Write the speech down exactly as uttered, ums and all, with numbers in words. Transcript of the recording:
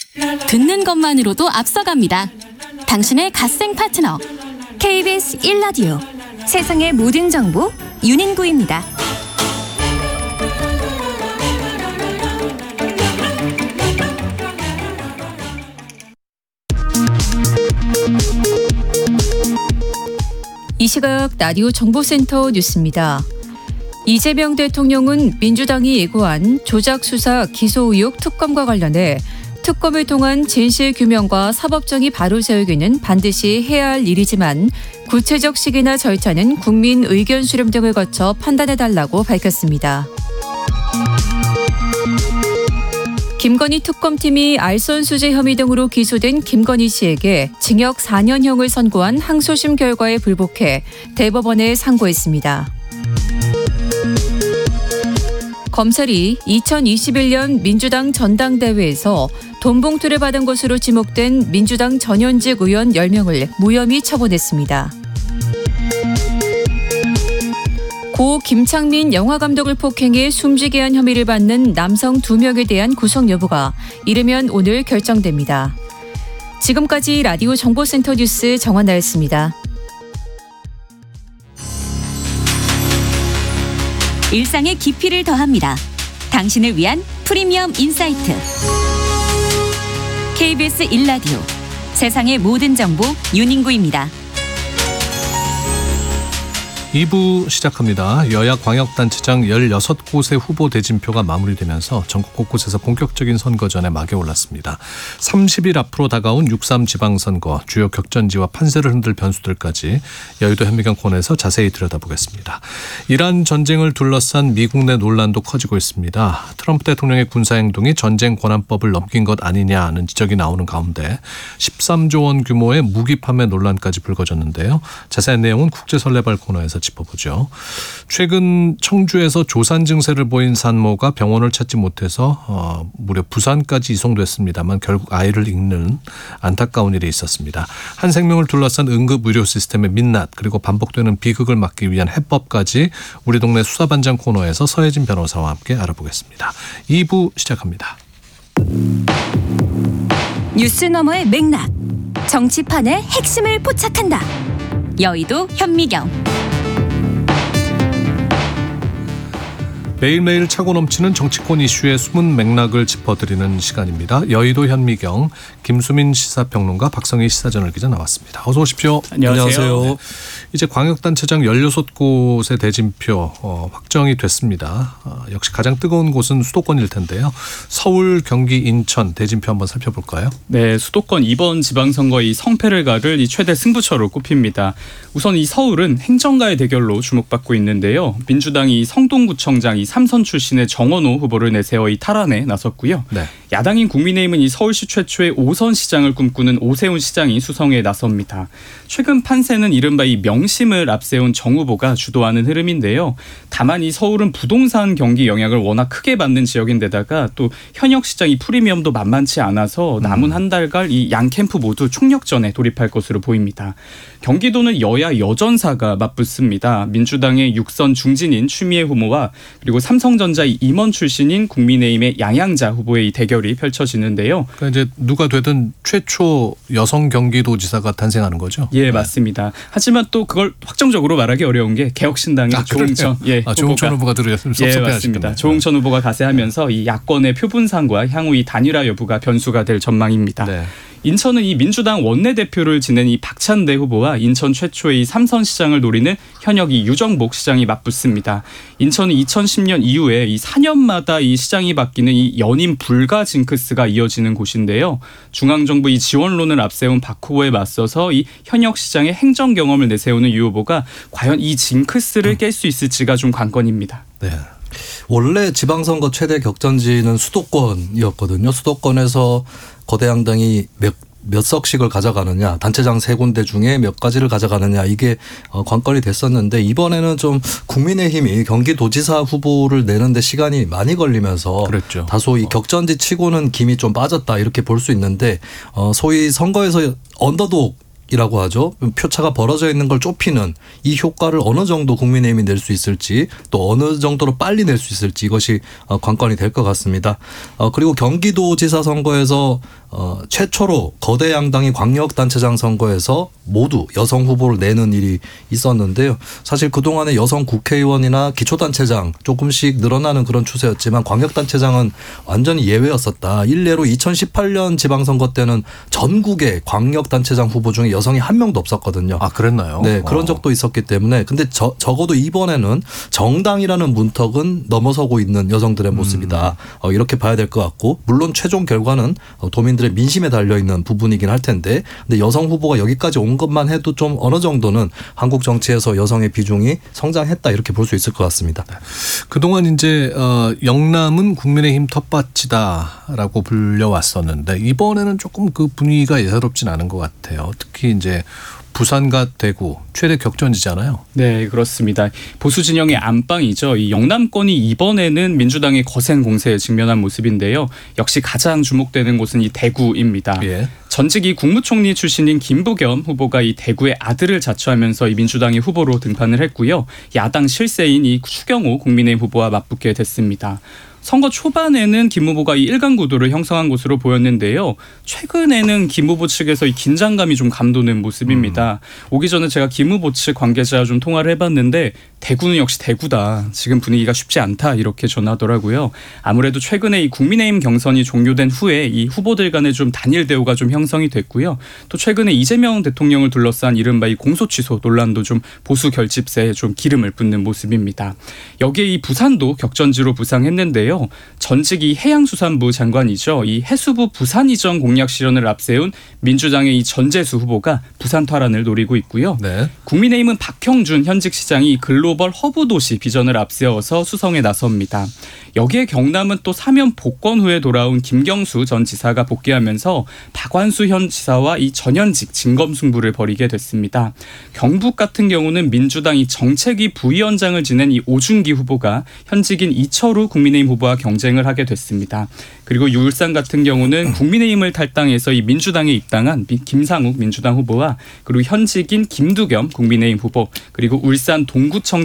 듣는 것만으로도 앞서갑니다. 당신의 갓생 파트너 케이비에스 일 라디오 세상의 모든 정보 윤인구입니다. 이 시각 라디오 정보센터 뉴스입니다. 이재명 대통령은 민주당이 예고한 조작 수사 기소 의혹 특검과 관련해 특검을 통한 진실규명과 사법정의 바로 세우기는 반드시 해야 할 일이지만 구체적 시기나 절차는 국민 의견 수렴 등을 거쳐 판단해달라고 밝혔습니다. 김건희 특검팀이 알선수재 혐의 등으로 기소된 김건희 씨에게 징역 사 년형을 선고한 항소심 결과에 불복해 대법원에 상고했습니다. 검찰이 이천이십일 년 민주당 전당대회에서 돈 봉투를 받은 것으로 지목된 민주당 전현직 의원 열 명을 무혐의 처분했습니다. 고 김창민 영화감독을 폭행해 숨지게 한 혐의를 받는 남성 두 명에 대한 구속 여부가 이르면 오늘 결정됩니다. 지금까지 라디오 정보센터 뉴스 정원나였습니다. 일상의 깊이를 더합니다. 당신을 위한 프리미엄 인사이트 케이비에스 일 라디오 세상의 모든 정보 윤인구입니다. 이 부 시작합니다. 여야 광역단체장 열여섯 곳의 후보 대진표가 마무리되면서 전국 곳곳에서 본격적인 선거전에 막이 올랐습니다. 삼십 일 앞으로 다가온 육 삼 지방선거, 주요 격전지와 판세를 흔들 변수들까지 여의도 현미경 코너에서 자세히 들여다보겠습니다. 이란 전쟁을 둘러싼 미국 내 논란도 커지고 있습니다. 트럼프 대통령의 군사행동이 전쟁 권한법을 넘긴 것 아니냐는 지적이 나오는 가운데 십삼조 원 규모의 무기 판매 논란까지 불거졌는데요. 자세한 내용은 국제설레발 코너에서 짚어보죠. 최근 청주에서 조산 증세를 보인 산모가 병원을 찾지 못해서 어, 무려 부산까지 이송됐습니다만 결국 아이를 잃는 안타까운 일이 있었습니다. 한 생명을 둘러싼 응급 의료 시스템의 민낯 그리고 반복되는 비극을 막기 위한 해법까지 우리 동네 수사반장 코너에서 서혜진 변호사와 함께 알아보겠습니다. 이 부 시작합니다. 뉴스 너머의 맥락, 정치판의 핵심을 포착한다. 여의도 현미경. 매일매일 차고 넘치는 정치권 이슈의 숨은 맥락을 짚어드리는 시간입니다. 여의도 현미경 김수민 시사평론가 박성희 시사저널 기자 나왔습니다. 어서 오십시오. 안녕하세요. 네. 이제 광역단체장 열여섯 곳의 대진표 어, 확정이 됐습니다. 어, 역시 가장 뜨거운 곳은 수도권일 텐데요. 서울, 경기, 인천 대진표 한번 살펴볼까요? 네, 수도권 이번 지방선거 이 성패를 가를 이 최대 승부처로 꼽힙니다. 우선 이 서울은 행정가의 대결로 주목받고 있는데요. 민주당이 성동구청장 이 삼선 출신의 정원호 후보를 내세워 이 탈환에 나섰고요. 네. 야당인 국민의힘은 이 서울시 최초의 오선 시장을 꿈꾸는 오세훈 시장이 수성에 나섭니다. 최근 판세는 이른바 이 명심을 앞세운 정 후보가 주도하는 흐름인데요. 다만 이 서울은 부동산 경기 영향을 워낙 크게 받는 지역인데다가 또 현역 시장 이 프리미엄도 만만치 않아서 남은 한 달간 이 양 캠프 모두 총력전에 돌입할 것으로 보입니다. 경기도는 여야 여전사가 맞붙습니다. 민주당의 육선 중진인 추미애 후보와 그리고 삼성전자 임원 출신인 국민의힘의 양양자 후보의 대결이 펼쳐지는데요. 그러니까 이제 누가 되든 최초 여성 경기도지사가 탄생하는 거죠? 예, 맞습니다. 하지만 또 그걸 확정적으로 말하기 어려운 게 개혁신당의 아, 조응천 예, 아, 조응천 후보가 들어갔으면 예, 맞습니다. 조응천 후보가 가세하면서 이 야권의 표분상과 향후 이 단일화 여부가 변수가 될 전망입니다. 네. 인천은 이 민주당 원내대표를 지낸 이 박찬대 후보와 인천 최초의 이 삼선 시장을 노리는 현역 이 유정복 시장이 맞붙습니다. 인천은 이천십 년 이후에 이 사 년마다 이 시장이 바뀌는 이 연임 불가 징크스가 이어지는 곳인데요. 중앙정부 이 지원론을 앞세운 박 후보에 맞서서 이 현역 시장의 행정 경험을 내세우는 유 후보가 과연 이 징크스를 깰 수 있을지가 좀 관건입니다. 네. 원래 지방선거 최대 격전지는 수도권이었거든요. 수도권에서 거대 양당이 몇, 몇 석씩을 가져가느냐, 단체장 세 군데 중에 몇 가지를 가져가느냐, 이게 관건이 됐었는데 이번에는 좀 국민의힘이 경기도지사 후보를 내는데 시간이 많이 걸리면서 그랬죠. 다소 이 격전지 치고는 김이 좀 빠졌다 이렇게 볼 수 있는데 소위 선거에서 언더독 이라고 하죠. 표차가 벌어져 있는 걸 좁히는 이 효과를 어느 정도 국민의힘이 낼 수 있을지 또 어느 정도로 빨리 낼 수 있을지 이것이 관건이 될 것 같습니다. 그리고 경기도지사 선거에서 최초로 거대 양당이 광역단체장 선거에서 모두 여성 후보를 내는 일이 있었는데요. 사실 그동안에 여성 국회의원이나 기초단체장 조금씩 늘어나는 그런 추세였지만 광역단체장은 완전히 예외였었다. 일례로 이천십팔 년 지방선거 때는 전국의 광역단체장 후보 중에 여성이 한 명도 없었거든요. 아, 그랬나요? 네, 그런 어. 적도 있었기 때문에 근데 저, 적어도 이번에는 정당이라는 문턱은 넘어서고 있는 여성들의 모습이다. 음. 어, 이렇게 봐야 될 것 같고 물론 최종 결과는 도민들의 민심에 달려있는 부분이긴 할 텐데 근데 여성 후보가 여기까지 온 것만 해도 좀 어느 정도는 한국 정치에서 여성의 비중이 성장했다 이렇게 볼 수 있을 것 같습니다. 그동안 이제 어, 영남은 국민의힘 텃밭이다라고 불려왔었는데 이번에는 조금 그 분위기가 예사롭진 않은 것 같아요. 특히 이제 부산과 대구 최대 격전지잖아요. 네, 그렇습니다. 보수 진영의 안방이죠. 이 영남권이 이번에는 민주당의 거센 공세에 직면한 모습인데요. 역시 가장 주목되는 곳은 이 대구입니다. 예. 전직 이 국무총리 출신인 김부겸 후보가 이 대구의 아들을 자처하면서 이 민주당의 후보로 등판을 했고요. 야당 실세인 이 추경호 국민의힘 후보와 맞붙게 됐습니다. 선거 초반에는 김 후보가 이 일강 구도를 형성한 것으로 보였는데요. 최근에는 김 후보 측에서 이 긴장감이 좀 감도는 모습입니다. 음. 오기 전에 제가 김 후보 측 관계자와 좀 통화를 해봤는데 대구는 역시 대구다. 지금 분위기가 쉽지 않다. 이렇게 전하더라고요. 아무래도 최근에 이 국민의힘 경선이 종료된 후에 이 후보들 간의 좀 단일 대우가 좀 형성이 됐고요. 또 최근에 이재명 대통령을 둘러싼 이른바 이 공소취소 논란도 좀 보수 결집세에 좀 기름을 붓는 모습입니다. 여기에 이 부산도 격전지로 부상했는데요. 전직 이 해양수산부 장관이죠. 이 해수부 부산 이전 공약 실현을 앞세운 민주당의 이 전재수 후보가 부산 탈환을 노리고 있고요. 네. 국민의힘은 박형준 현직 시장이 글로벌 허브 도시 비전을 앞세워서 수성에 나섭니다. 여기에 경남은 또 사면 복권 후에 돌아온 김경수 전 지사가 복귀하면서 박완수 현 지사와 이 전현직 진검승부를 벌이게 됐습니다. 경북 같은 경우는 민주당이 정책위 부위원장을 지낸 이 오준기 후보가 현직인 이철우 국민의힘 후보와 경쟁을 하게 됐습니다. 그리고 울산 같은 경우는 국민의힘을 탈당해서 이 민주당에 입당한 김상욱 민주당 후보와 그리고 현직인 김두겸 국민의힘 후보 그리고 울산 동구청